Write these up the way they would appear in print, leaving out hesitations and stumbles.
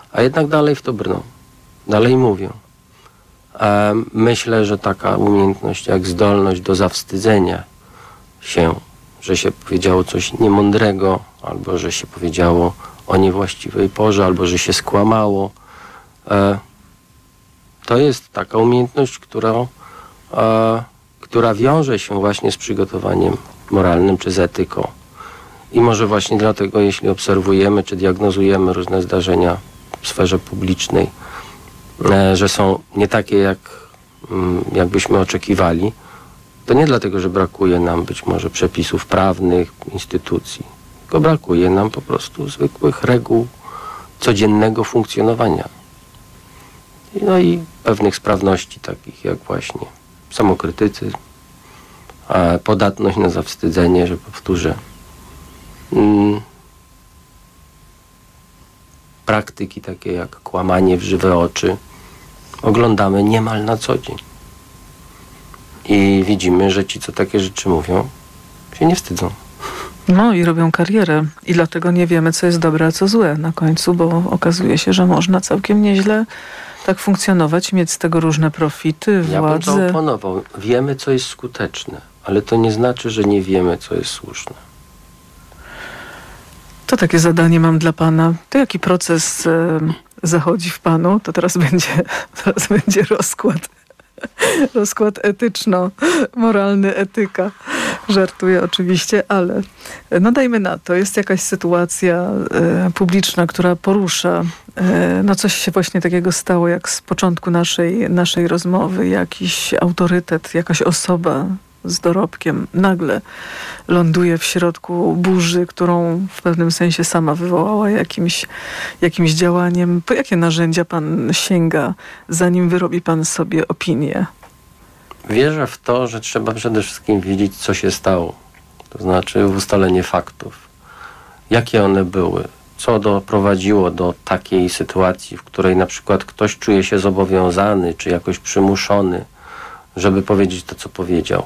a jednak dalej w to brną, dalej mówią. Myślę, że taka umiejętność jak zdolność do zawstydzenia się, że się powiedziało coś niemądrego, albo że się powiedziało o niewłaściwej porze, albo że się skłamało, to jest taka umiejętność, która wiąże się właśnie z przygotowaniem moralnym czy z etyką. I może właśnie dlatego, jeśli obserwujemy czy diagnozujemy różne zdarzenia w sferze publicznej, że są nie takie, jakbyśmy oczekiwali, to nie dlatego, że brakuje nam być może przepisów prawnych, instytucji, tylko brakuje nam po prostu zwykłych reguł codziennego funkcjonowania. No i pewnych sprawności takich jak właśnie samokrytycyzm, podatność na zawstydzenie, że powtórzę, praktyki takie jak kłamanie w żywe oczy oglądamy niemal na co dzień. I widzimy, że ci, co takie rzeczy mówią, się nie wstydzą. No i robią karierę. I dlatego nie wiemy, co jest dobre, a co złe na końcu, bo okazuje się, że można całkiem nieźle tak funkcjonować, mieć z tego różne profity, władzę. Ja bym to oponował. Wiemy, co jest skuteczne, ale to nie znaczy, że nie wiemy, co jest słuszne. To takie zadanie mam dla pana. To jaki proces zachodzi w panu? To teraz będzie rozkład etyczno-moralny, etyka. Żartuję oczywiście, ale no dajmy na to. Jest jakaś sytuacja publiczna, która porusza. No coś się właśnie takiego stało, jak z początku naszej rozmowy. Jakiś autorytet, jakaś osoba z dorobkiem nagle ląduje w środku burzy, którą w pewnym sensie sama wywołała jakimś działaniem. Po jakie narzędzia pan sięga, zanim wyrobi pan sobie opinię? Wierzę w to, że trzeba przede wszystkim wiedzieć, co się stało. To znaczy ustalenie faktów. Jakie one były? Co doprowadziło do takiej sytuacji, w której na przykład ktoś czuje się zobowiązany, czy jakoś przymuszony, żeby powiedzieć to, co powiedział.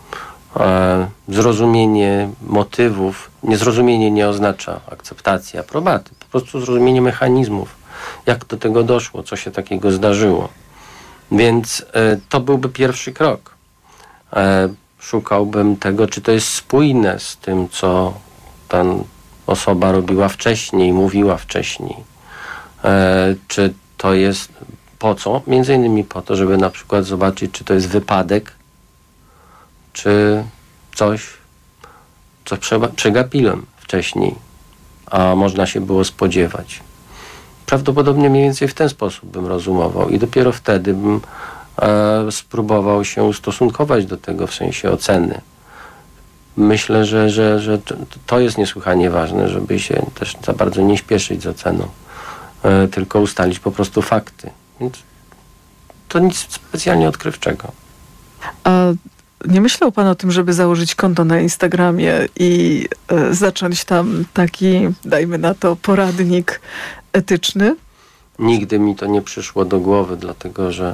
Zrozumienie motywów, niezrozumienie nie oznacza akceptacji, aprobaty, po prostu zrozumienie mechanizmów, jak do tego doszło, co się takiego zdarzyło. Więc to byłby pierwszy krok. Szukałbym tego, czy to jest spójne z tym, co ta osoba robiła wcześniej, mówiła wcześniej. Czy to jest po co? Między innymi po to, żeby na przykład zobaczyć, czy to jest wypadek, czy coś, co przegapiłem wcześniej, a można się było spodziewać. Prawdopodobnie mniej więcej w ten sposób bym rozumował i dopiero wtedy bym spróbował się ustosunkować do tego w sensie oceny. Myślę, że to jest niesłychanie ważne, żeby się też za bardzo nie śpieszyć z oceną, tylko ustalić po prostu fakty. Więc to nic specjalnie odkrywczego. A nie myślał pan o tym, żeby założyć konto na Instagramie i zacząć tam taki, dajmy na to, poradnik etyczny? Nigdy mi to nie przyszło do głowy, dlatego że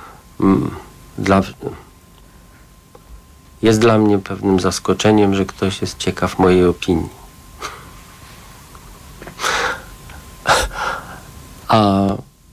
jest dla mnie pewnym zaskoczeniem, że ktoś jest ciekaw mojej opinii. A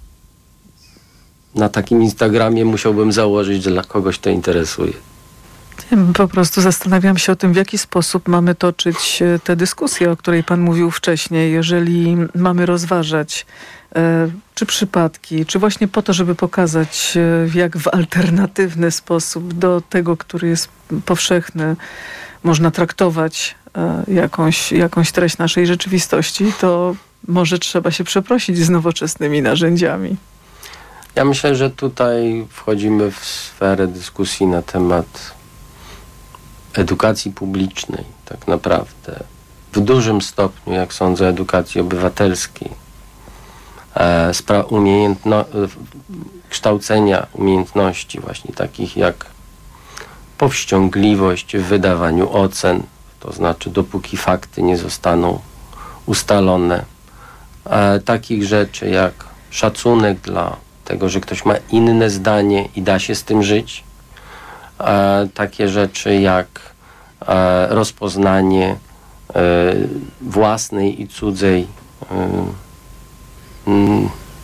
na takim Instagramie musiałbym założyć, że dla kogoś to interesuje. Po prostu zastanawiam się o tym, w jaki sposób mamy toczyć tę dyskusję, o której pan mówił wcześniej. Jeżeli mamy rozważać czy przypadki, czy właśnie po to, żeby pokazać, jak w alternatywny sposób do tego, który jest powszechny, można traktować jakąś treść naszej rzeczywistości, to może trzeba się przeprosić z nowoczesnymi narzędziami. Ja myślę, że tutaj wchodzimy w sferę dyskusji na temat edukacji publicznej, tak naprawdę. W dużym stopniu, jak sądzę, edukacji obywatelskiej. Kształcenia umiejętności właśnie takich jak powściągliwość w wydawaniu ocen, to znaczy dopóki fakty nie zostaną ustalone. Takich rzeczy jak szacunek dla tego, że ktoś ma inne zdanie i da się z tym żyć. Takie rzeczy jak rozpoznanie własnej i cudzej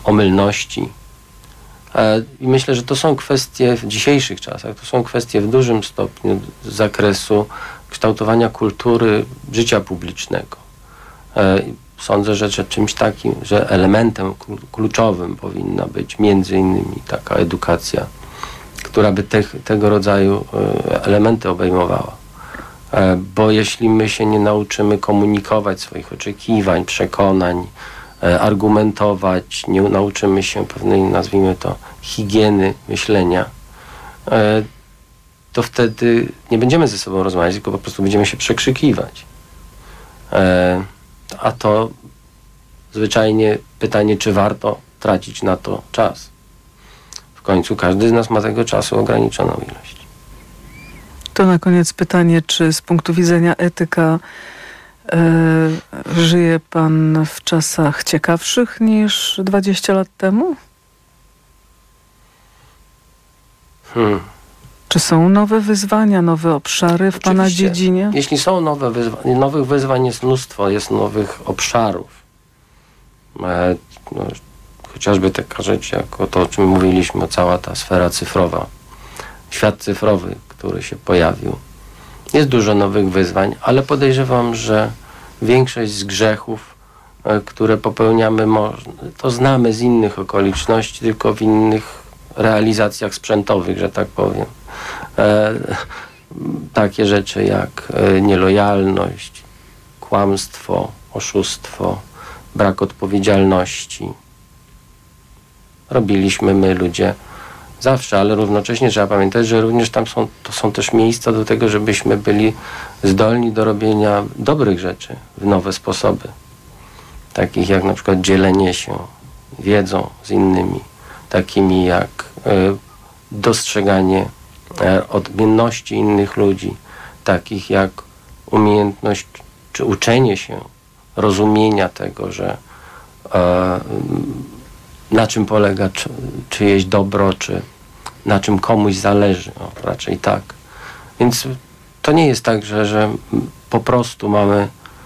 omylności. I myślę, że to są kwestie w dzisiejszych czasach, to są kwestie w dużym stopniu z zakresu kształtowania kultury życia publicznego. Sądzę, że czymś takim, że elementem kluczowym powinna być między innymi taka edukacja, która by tego rodzaju elementy obejmowała. Bo jeśli my się nie nauczymy komunikować swoich oczekiwań, przekonań, argumentować, nie nauczymy się pewnej, nazwijmy to, higieny myślenia, to wtedy nie będziemy ze sobą rozmawiać, tylko po prostu będziemy się przekrzykiwać. A to zwyczajnie pytanie, czy warto tracić na to czas. W końcu każdy z nas ma tego czasu ograniczoną ilość. To na koniec pytanie, czy z punktu widzenia etyka żyje pan w czasach ciekawszych niż 20 lat temu? Czy są nowe wyzwania, nowe obszary w pana dziedzinie? Jeśli są nowe wyzwania, nowych wyzwań jest mnóstwo, jest nowych obszarów. Chociażby taka rzecz, jak o to, o czym mówiliśmy, cała ta sfera cyfrowa. Świat cyfrowy, który się pojawił. Jest dużo nowych wyzwań, ale podejrzewam, że większość z grzechów, które popełniamy, to znamy z innych okoliczności, tylko w innych realizacjach sprzętowych, że tak powiem. Takie rzeczy jak nielojalność, kłamstwo, oszustwo, brak odpowiedzialności. Robiliśmy my, ludzie, zawsze, ale równocześnie trzeba pamiętać, że również tam to są też miejsca do tego, żebyśmy byli zdolni do robienia dobrych rzeczy w nowe sposoby. Takich jak na przykład dzielenie się wiedzą z innymi, takimi jak dostrzeganie odmienności innych ludzi, takich jak umiejętność czy uczenie się rozumienia tego, że na czym polega czyjeś dobro, czy na czym komuś zależy. Raczej tak. Więc to nie jest tak, że po prostu mamy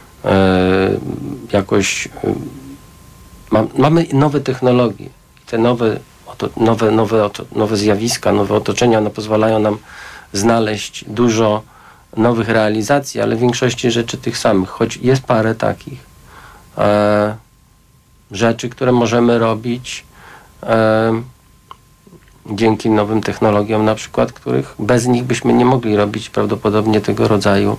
jakoś mamy nowe technologie. Te nowe zjawiska, nowe otoczenia, one pozwalają nam znaleźć dużo nowych realizacji, ale w większości rzeczy tych samych. Choć jest parę takich rzeczy, które możemy robić dzięki nowym technologiom na przykład, których bez nich byśmy nie mogli robić prawdopodobnie tego rodzaju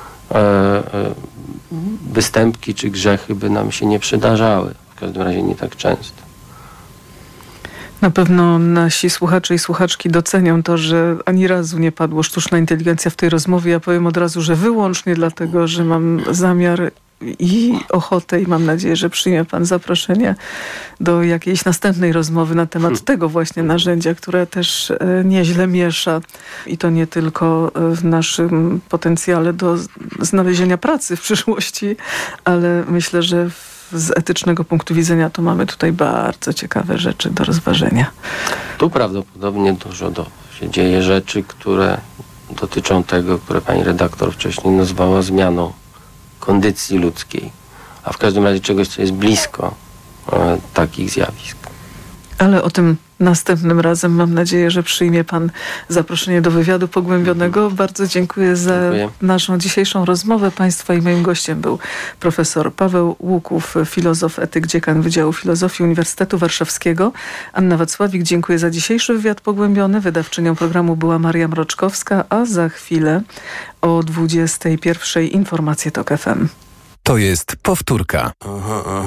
występki czy grzechy by nam się nie przydarzały. W każdym razie nie tak często. Na pewno nasi słuchacze i słuchaczki docenią to, że ani razu nie padło sztuczna inteligencja w tej rozmowie. Ja powiem od razu, że wyłącznie dlatego, że mam zamiar i ochotę i mam nadzieję, że przyjmie pan zaproszenie do jakiejś następnej rozmowy na temat tego właśnie narzędzia, które też nieźle miesza i to nie tylko w naszym potencjale do znalezienia pracy w przyszłości, ale myślę, że z etycznego punktu widzenia to mamy tutaj bardzo ciekawe rzeczy do rozważenia. Tu prawdopodobnie dużo się dzieje rzeczy, które dotyczą tego, które pani redaktor wcześniej nazwała zmianą kondycji ludzkiej, a w każdym razie czegoś, co jest blisko takich zjawisk. Ale o tym następnym razem mam nadzieję, że przyjmie pan zaproszenie do wywiadu pogłębionego. Bardzo dziękuję za naszą dzisiejszą rozmowę. Państwa i moim gościem był profesor Paweł Łuków, filozof, etyk, dziekan Wydziału Filozofii Uniwersytetu Warszawskiego. Anna Wacławik, dziękuję za dzisiejszy wywiad pogłębiony. Wydawczynią programu była Maria Mroczkowska, a za chwilę o 21:00 informacje TOK FM. To jest powtórka.